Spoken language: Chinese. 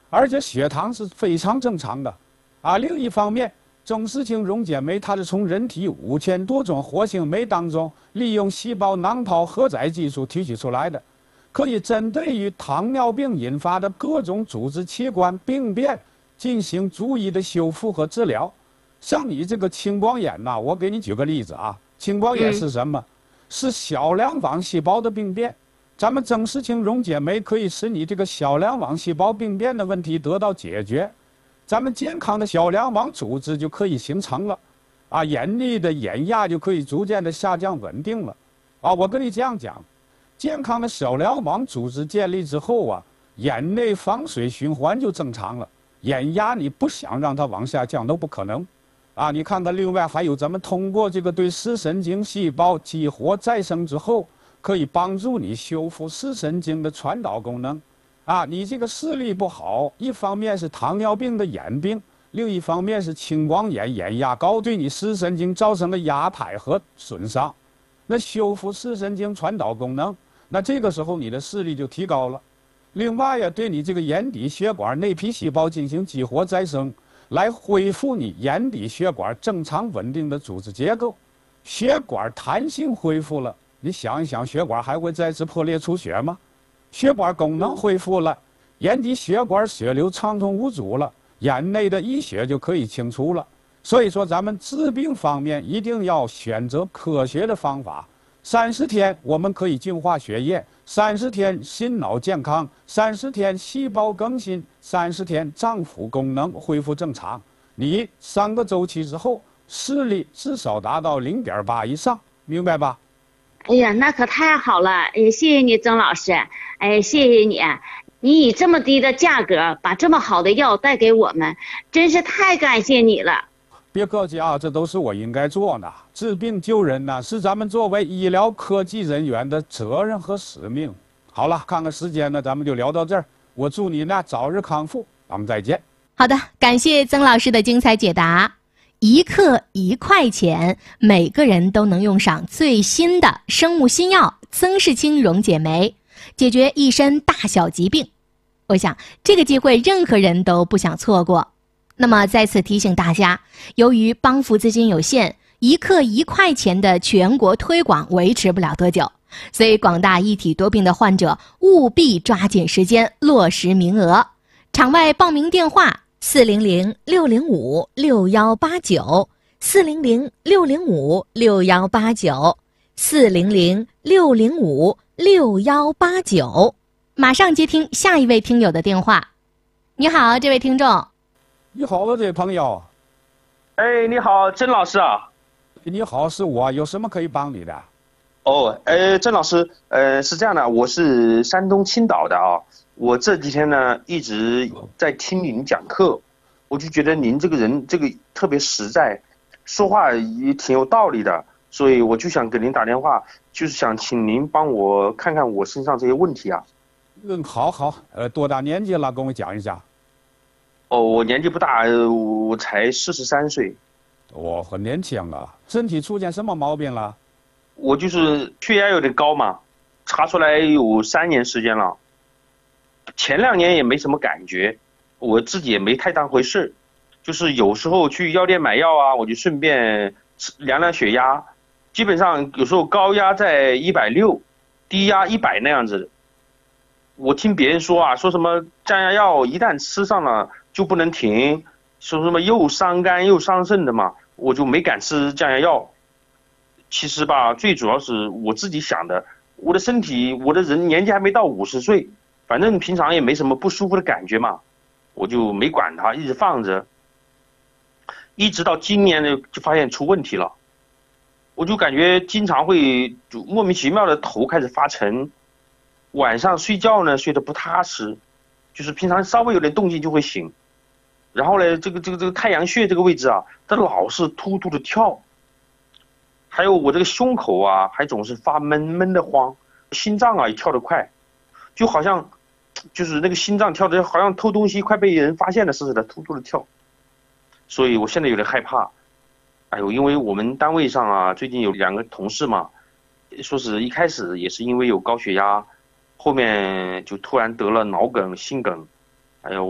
而且血糖是非常正常的。另一方面，中视氢溶解酶它是从人体5000多种活性酶当中利用细胞囊泡荷载技术提取出来的，可以针对于糖尿病引发的各种组织器官病变进行逐一的修复和治疗。像你这个青光眼呐，我给你举个例子啊，青光眼是什么？是小梁网细胞的病变。咱们中视氢溶解酶可以使你这个小梁网细胞病变的问题得到解决，咱们健康的小梁网组织就可以形成了，眼内的眼压就可以逐渐的下降稳定了，我跟你这样讲，健康的小梁网组织建立之后眼内房水循环就正常了，眼压你不想让它往下降都不可能。你看看，另外还有咱们通过这个对视神经细胞激活再生之后，可以帮助你修复视神经的传导功能。你这个视力不好，一方面是糖尿病的眼病，另一方面是青光眼，眼压高对你视神经造成的压迫和损伤。那修复视神经传导功能，那这个时候你的视力就提高了。另外对你这个眼底血管内皮细胞进行激活再生，来恢复你眼底血管正常稳定的组织结构，血管弹性恢复了，你想一想，血管还会再次破裂出血吗？血管功能恢复了，眼底血管血流畅通无阻了，眼内的溢血就可以清除了。所以说咱们治病方面一定要选择科学的方法。30天我们可以净化血液，30天心脑健康，30天细胞更新，30天脏腑功能恢复正常。你3个周期之后，视力至少达到0.8以上，明白吧？ 哎呀，那可太好了！谢谢你，曾老师。谢谢你，你以这么低的价格把这么好的药带给我们，真是太感谢你了。 别客气这都是我应该做的。治病救人是咱们作为医疗科技人员的责任和使命。好了，看看时间咱们就聊到这儿。我祝你早日康复，咱们再见。 好的，感谢曾老师的精彩解答。1克1块钱，每个人都能用上最新的生物新药曾视氢溶解酶，解决一身大小疾病。我想这个机会任何人都不想错过。那么再次提醒大家，由于帮扶资金有限，1克1块钱的全国推广维持不了多久，所以广大一体多病的患者务必抓紧时间落实名额。场外报名电话400-605-6189，400-605-6189，400-605-6189。马上接听下一位听友的电话。你好，这位听众。 你好，这位朋友。 你好，曾老师啊。 你好，是我，有什么可以帮你的？ 曾老师，是这样的，我是山东青岛的我这几天呢一直在听您讲课，我就觉得您这个人特别实在，说话也挺有道理的，所以我就想给您打电话，就是想请您帮我看看我身上这些问题啊。 好，多大年纪了？跟我讲一下。 我年纪不大，我才43岁。 我很年轻身体出现什么毛病了？ 我就是血压有点高嘛，查出来有3年时间了，前2年也没什么感觉，我自己也没太当回事，就是有时候去药店买药我就顺便量量血压，基本上有时候高压在160，低压100那样子。我听别人说说什么降压药一旦吃上了就不能停，说什么又伤肝又伤肾的嘛，我就没敢吃降压药。其实吧，最主要是我自己想的，我的身体，我的人年纪还没到50岁，反正平常也没什么不舒服的感觉嘛，我就没管它，一直放着，一直到今年呢就发现出问题了，我就感觉经常会就莫名其妙的头开始发沉，晚上睡觉呢睡得不踏实，就是平常稍微有点动静就会醒，然后呢这个太阳穴这个位置它老是突突的跳。还有我这个胸口还总是发闷的慌，心脏也跳得快，就好像就是那个心脏跳的好像偷东西快被人发现了似的，突突的跳。所以我现在有点害怕。因为我们单位上最近有2个同事嘛，说是一开始也是因为有高血压，后面就突然得了脑梗、心梗，